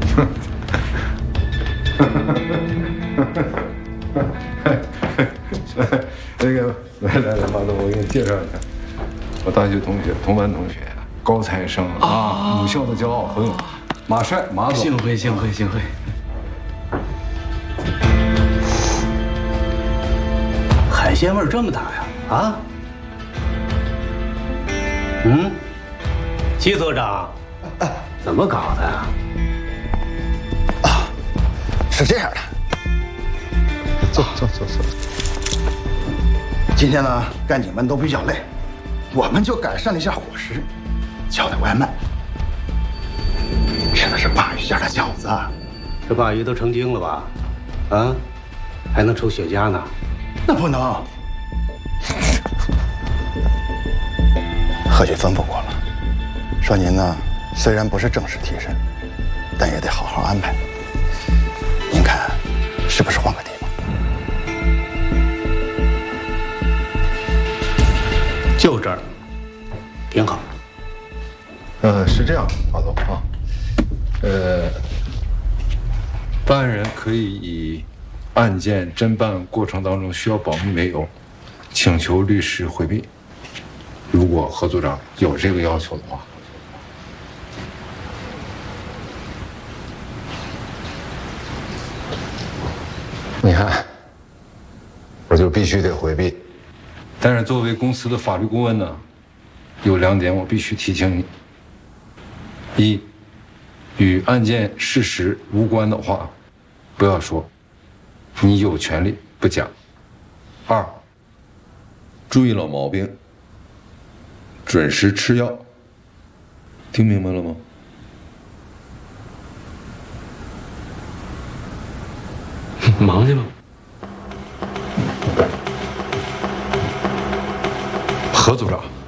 那个，来，马总，我给你介绍一下，我大学同学，同班同学，高材生啊，母校的骄傲，何勇，马帅，马总。幸会。 海鲜味这么大呀？啊？齐所长，怎么搞的呀？ 是这样的，坐。今天呢，干警们都比较累，我们就改善了一下伙食，叫的外卖，吃的是鲅鱼馅的饺子。 这鲅鱼都成精了吧？啊，还能抽雪茄呢？ 那不能。何局吩咐过了，说您呢，虽然不是正式替身，但也得好好安排。您看，是不是换个地方？ 就这儿，挺好。 是这样，马总啊，办案人可以以案件侦办过程当中需要保密为由，请求律师回避。如果何组长有这个要求的话，你看，我就必须得回避。但是作为公司的法律顾问呢，有2点我必须提醒你：一，与案件事实无关的话，不要说，你有权利不讲；二，注意老毛病，准时吃药。听明白了吗？ 忙去吧。 何组长。